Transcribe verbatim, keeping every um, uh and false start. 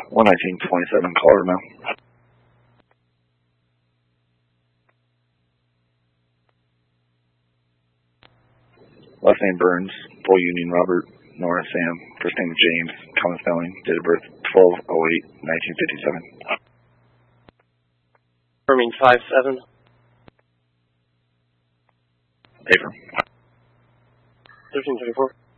one nineteen twenty-seven, caller now. Last name Burns, full Union Robert, Nora Sam, first name James, common spelling, date of birth twelve oh eight nineteen fifty-seven. Confirming five seven. Paper. thirteen thirty-four.